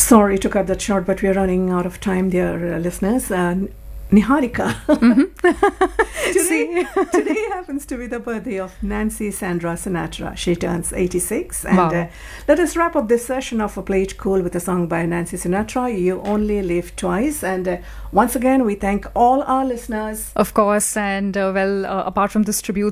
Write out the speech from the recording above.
Sorry to cut that short, but we are running out of time, dear listeners. Niharika. Today happens to be the birthday of Nancy Sandra Sinatra. She turns 86. And Wow. Let us wrap up this session of Play It Cool with a song by Nancy Sinatra, You Only Live Twice. And once again, we thank all our listeners. Of course, and apart from this tribute